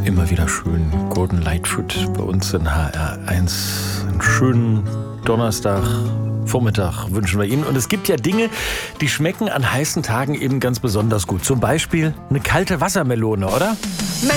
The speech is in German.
Immer wieder schön Golden Lightfoot bei uns in HR1. Einen schönen Donnerstagvormittag wünschen wir Ihnen. Und es gibt ja Dinge, die schmecken an heißen Tagen eben ganz besonders gut. Zum Beispiel eine kalte Wassermelone, oder?